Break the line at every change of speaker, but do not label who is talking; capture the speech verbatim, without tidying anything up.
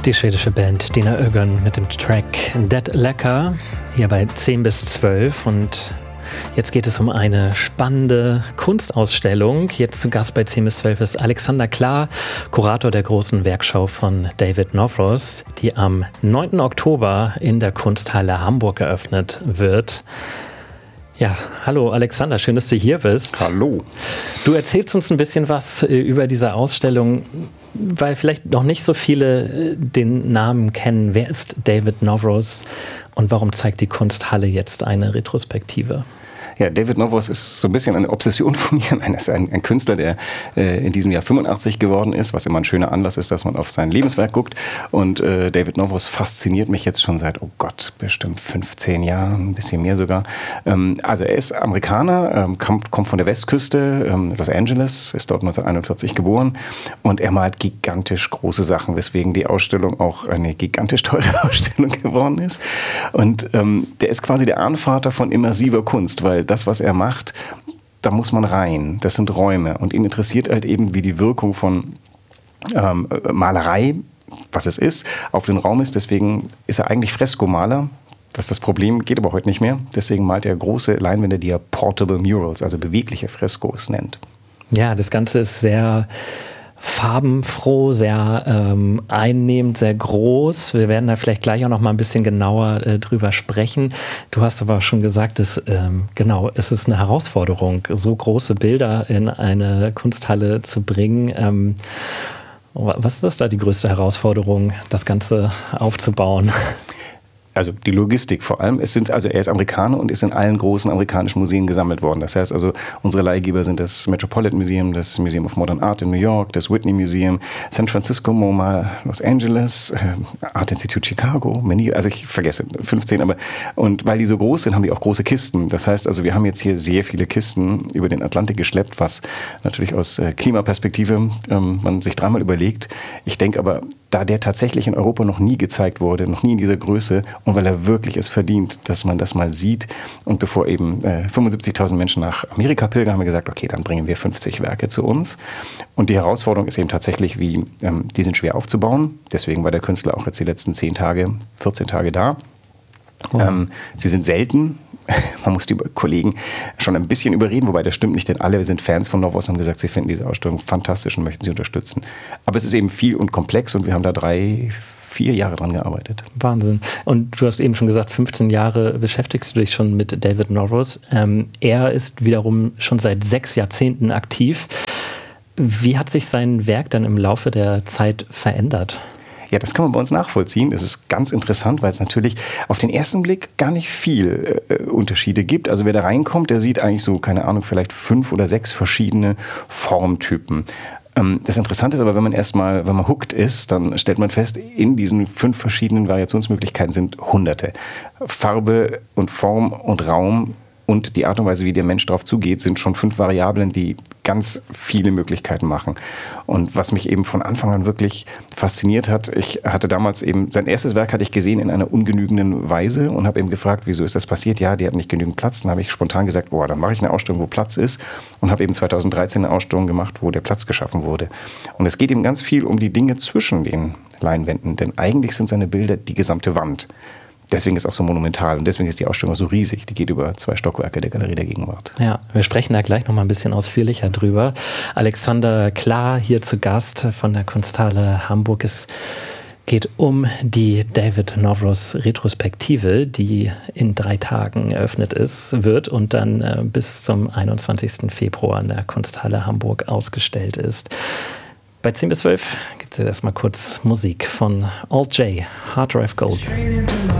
Die schwedische Band Dina Ögon mit dem Track Dead Lecker hier bei zehn bis zwölf, und jetzt geht es um eine spannende Kunstausstellung. Jetzt zu Gast bei zehn bis zwölf ist Alexander Klar, Kurator der großen Werkschau von David Novros, die am neunten Oktober in der Kunsthalle Hamburg eröffnet wird. Ja, hallo Alexander, schön, dass du hier bist.
Hallo.
Du erzählst uns ein bisschen was über diese Ausstellung, weil vielleicht noch nicht so viele den Namen kennen. Wer ist David Novros und warum zeigt die Kunsthalle jetzt eine Retrospektive?
Ja, David Novros ist so ein bisschen eine Obsession von mir. Er ist ein, ein Künstler, der äh, in diesem Jahr fünfundachtzig geworden ist, was immer ein schöner Anlass ist, dass man auf sein Lebenswerk guckt. Und äh, David Novros fasziniert mich jetzt schon seit, oh Gott, bestimmt fünfzehn Jahren, ein bisschen mehr sogar. Ähm, also er ist Amerikaner, ähm, kommt, kommt von der Westküste, ähm, Los Angeles, ist dort neunzehnhunderteinundvierzig geboren, und er malt gigantisch große Sachen, weswegen die Ausstellung auch eine gigantisch teure Ausstellung geworden ist. Und ähm, der ist quasi der Ahnvater von immersiver Kunst, weil das, was er macht, da muss man rein. Das sind Räume. Und ihn interessiert halt eben, wie die Wirkung von ähm, Malerei, was es ist, auf den Raum ist. Deswegen ist er eigentlich Freskomaler. Das ist das Problem, geht aber heute nicht mehr. Deswegen malt er große Leinwände, die er Portable Murals, also bewegliche Freskos nennt.
Ja, das Ganze ist sehr farbenfroh, sehr ähm, einnehmend, sehr groß. Wir werden da vielleicht gleich auch noch mal ein bisschen genauer äh, drüber sprechen. Du hast aber schon gesagt, dass, ähm, genau, es ist eine Herausforderung, so große Bilder in eine Kunsthalle zu bringen. Ähm, was ist da die größte Herausforderung, das Ganze aufzubauen?
Also die Logistik vor allem. Es sind, also er ist Amerikaner und ist in allen großen amerikanischen Museen gesammelt worden. Das heißt also, unsere Leihgeber sind das Metropolitan Museum, das Museum of Modern Art in New York, das Whitney Museum, San Francisco, MoMA, Los Angeles, Art Institute Chicago, Manila, also ich vergesse fünfzehn, aber und weil die so groß sind, haben die auch große Kisten. Das heißt also, wir haben jetzt hier sehr viele Kisten über den Atlantik geschleppt, was natürlich aus Klimaperspektive ähm, man sich dreimal überlegt. Ich denke aber, da der tatsächlich in Europa noch nie gezeigt wurde, noch nie in dieser Größe, und weil er wirklich es verdient, dass man das mal sieht. Und bevor eben äh, fünfundsiebzigtausend Menschen nach Amerika pilgern, haben wir gesagt, okay, dann bringen wir fünfzig Werke zu uns. Und die Herausforderung ist eben tatsächlich, wie ähm, die sind schwer aufzubauen. Deswegen war der Künstler auch jetzt die letzten zehn Tage, vierzehn Tage da. Oh. Ähm, sie sind selten. Man muss die Kollegen schon ein bisschen überreden, wobei das stimmt nicht, denn alle sind Fans von Novros und haben gesagt, sie finden diese Ausstellung fantastisch und möchten sie unterstützen. Aber es ist eben viel und komplex, und wir haben da drei, vier Jahre dran gearbeitet.
Wahnsinn. Und du hast eben schon gesagt, fünfzehn Jahre beschäftigst du dich schon mit David Novros. Ähm, er ist wiederum schon seit sechs Jahrzehnten aktiv. Wie hat sich sein Werk dann im Laufe der Zeit verändert?
Ja, das kann man bei uns nachvollziehen. Das ist ganz interessant, weil es natürlich auf den ersten Blick gar nicht viel äh, Unterschiede gibt. Also wer da reinkommt, der sieht eigentlich so, keine Ahnung, vielleicht fünf oder sechs verschiedene Formtypen. Ähm, das Interessante ist aber, wenn man erstmal, wenn man hooked ist, dann stellt man fest, in diesen fünf verschiedenen Variationsmöglichkeiten sind Hunderte. Farbe und Form und Raum und die Art und Weise, wie der Mensch darauf zugeht, sind schon fünf Variablen, die ganz viele Möglichkeiten machen. Und was mich eben von Anfang an wirklich fasziniert hat, ich hatte damals eben, sein erstes Werk hatte ich gesehen in einer ungenügenden Weise und habe eben gefragt, wieso ist das passiert? Ja, die hat nicht genügend Platz. Dann habe ich spontan gesagt, boah, dann mache ich eine Ausstellung, wo Platz ist, und habe eben zweitausenddreizehn eine Ausstellung gemacht, wo der Platz geschaffen wurde. Und es geht eben ganz viel um die Dinge zwischen den Leinwänden, denn eigentlich sind seine Bilder die gesamte Wand. Deswegen ist es auch so monumental, und deswegen ist die Ausstellung so riesig. Die geht über zwei Stockwerke der Galerie der Gegenwart.
Ja, wir sprechen da gleich noch mal ein bisschen ausführlicher drüber. Alexander Klar hier zu Gast von der Kunsthalle Hamburg. Es geht um die David Novros Retrospektive, die in drei Tagen eröffnet ist, wird und dann äh, bis zum einundzwanzigsten Februar in der Kunsthalle Hamburg ausgestellt ist. Bei zehn bis zwölf gibt es erstmal kurz Musik von Alt J, Hard Drive Gold.